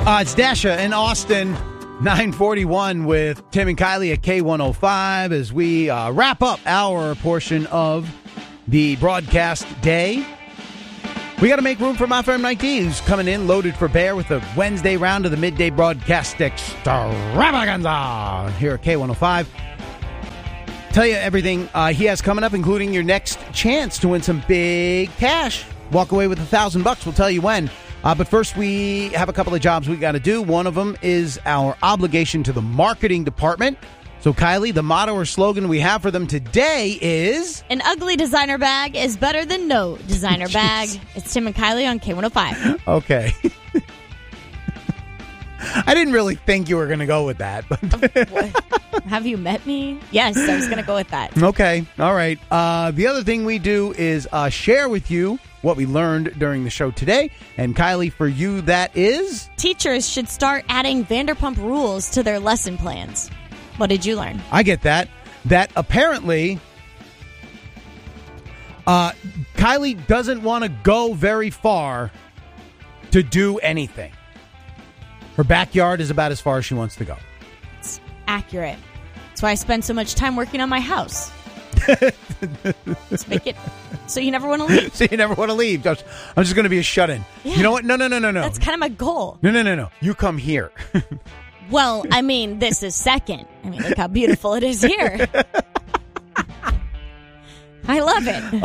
It's Dasha in Austin, 941 with Tim and Kylie at K105 as we wrap up our portion of the broadcast day. We got to make room for my friend Mike D, who's coming in loaded for bear with the Wednesday round of the midday broadcast extravaganza here at K105. Tell you everything he has coming up, including your next chance to win some big cash. Walk away with $1,000. We'll tell you when. But first, we have a couple of jobs we got to do. One of them is our obligation to the marketing department. So, Kylie, the motto or slogan we have for them today is... An ugly designer bag is better than no designer bag. It's Tim and Kylie on K105. Okay. I didn't really think you were going to go with that. But Have you met me? Yes, I was going to go with that. Okay. All right. The other thing we do is share with you what we learned during the show today. And Kylie, for you, that is? Teachers should start adding Vanderpump Rules to their lesson plans. What did you learn? I get that. That apparently Kylie doesn't want to go very far to do anything. Her backyard is about as far as she wants to go. It's accurate. That's why I spend so much time working on my house. Let's make it so you never want to leave. So you never want to leave. I'm just going to be a shut-in. Yeah. You know what? No. That's kind of my goal. No. You come here. Well, I mean, this is second. I mean, look how beautiful it is here. I love it.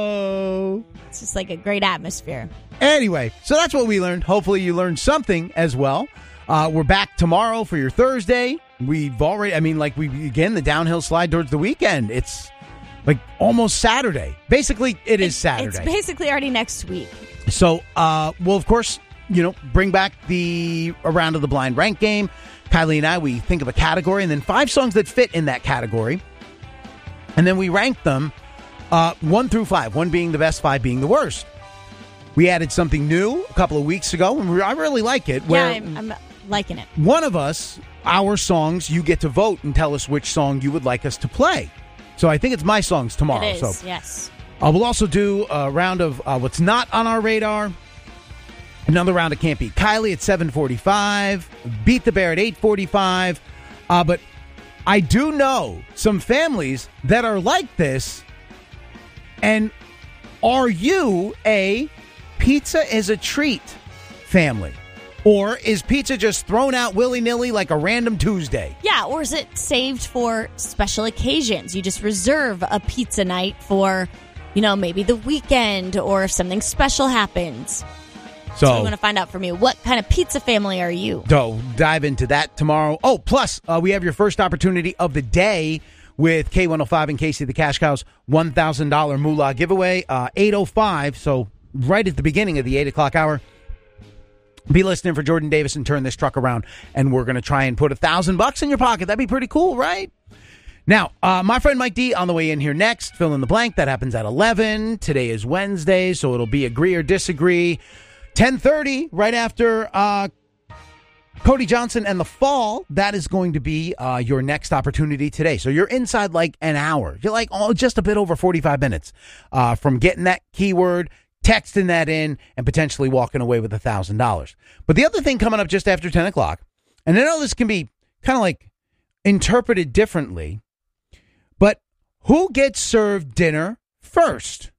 Oh. It's just like a great atmosphere. Anyway, so that's what we learned. Hopefully you learned something as well. We're back tomorrow for your Thursday. We've already, we begin the downhill slide towards the weekend. It's like almost Saturday. Basically, it is Saturday. It's basically already next week. So, we'll, of course, bring back the Around of the Blind rank game. Kylie and I, we think of a category and then 5 songs that fit in that category. And then we rank them 1 through 5, 1 being the best, 5 being the worst. We added something new a couple of weeks ago, and I really like it. Where I'm liking it. One of us, our songs, you get to vote and tell us which song you would like us to play. So I think it's my songs tomorrow. It is, so, yes. We'll also do a round of what's not on our radar. Another round of Can't Beat Kylie at 7:45. Beat the Bear at 8:45. But I do know some families that are like this. And are you a pizza is a treat family? Or is pizza just thrown out willy-nilly like a random Tuesday? Yeah, or is it saved for special occasions? You just reserve a pizza night for, maybe the weekend or if something special happens. So we want to find out from you. What kind of pizza family are you? So dive into that tomorrow. Oh, plus, we have your first opportunity of the day with K105 and Casey the Cash Cow's $1,000 moolah giveaway, 8:05. So right at the beginning of the 8 o'clock hour. Be listening for Jordan Davis and Turn This Truck Around, and we're going to try and put $1,000 in your pocket. That'd be pretty cool, right? Now, my friend Mike D on the way in here next. Fill in the blank. That happens at 11. Today is Wednesday, so it'll be agree or disagree. 10:30, right after Cody Johnson and The Fall. That is going to be your next opportunity today. So you're inside like an hour. You're like just a bit over 45 minutes from getting that keyword, texting that in, and potentially walking away with $1,000. But the other thing coming up just after 10 o'clock, and I know this can be kind of like interpreted differently, but who gets served dinner first?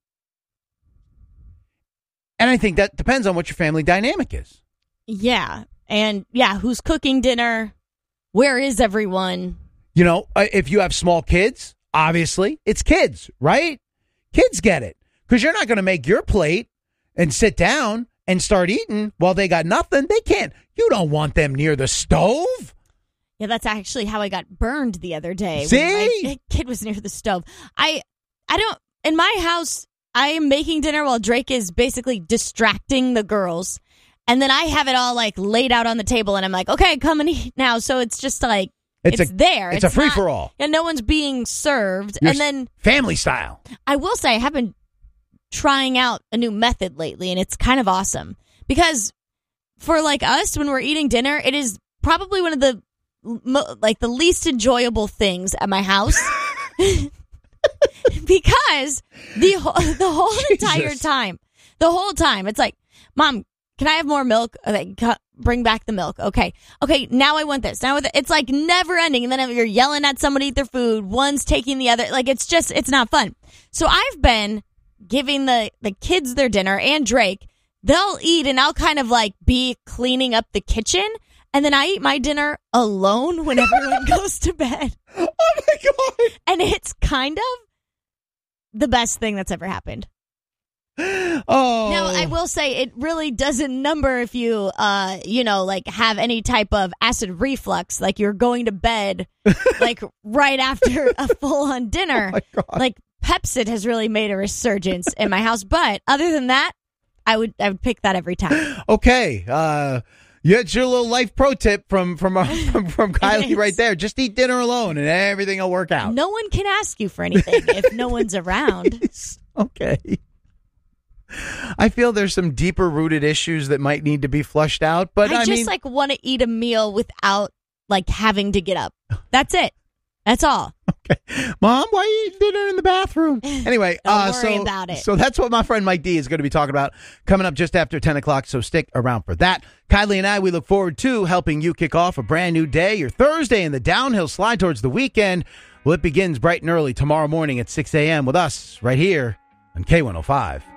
And I think that depends on what your family dynamic is. Yeah. And who's cooking dinner? Where is everyone? If you have small kids, obviously it's kids, right? Kids get it. Because you're not going to make your plate and sit down and start eating while they got nothing. They can't. You don't want them near the stove. Yeah, that's actually how I got burned the other day. See? When my kid was near the stove. I don't, in my house, I am making dinner while Drake is basically distracting the girls. And then I have it all like laid out on the table and I'm like, okay, come and eat now. So it's just like, it's there. It's a free-for-all. And no one's being served. You're and then family style. I will say I have been trying out a new method lately, and it's kind of awesome. Because for like us, when we're eating dinner, it is probably one of the the least enjoyable things at my house. Because the whole entire time, it's like, Mom, can I have more milk? bring back the milk. Okay, now I want this. It's like never ending. And then you're yelling at somebody to eat their food. One's taking the other. Like, it's not fun. So I've been giving the kids their dinner and Drake. They'll eat and I'll kind of like be cleaning up the kitchen. And then I eat my dinner alone when everyone goes to bed. Oh my God. And it's kind of the best thing that's ever happened. Oh. Now, I will say it really doesn't number if you, like have any type of acid reflux, like you're going to bed, like right after a full-on dinner. Oh my God. Like Pepcid has really made a resurgence in my house. But other than that, I would pick that every time. Okay. Yeah, it's your little life pro tip from Kylie right there. Just eat dinner alone and everything will work out. No one can ask you for anything if no one's around. Okay. I feel there's some deeper rooted issues that might need to be flushed out, but I just want to eat a meal without like having to get up. That's it. That's all. Okay. Mom, why are you eating dinner in the bathroom? Anyway, Don't worry about it. So that's what my friend Mike D is going to be talking about coming up just after 10 o'clock, so stick around for that. Kylie and I, we look forward to helping you kick off a brand new day, your Thursday in the downhill slide towards the weekend. Well, it begins bright and early tomorrow morning at 6 a.m. with us right here on K105.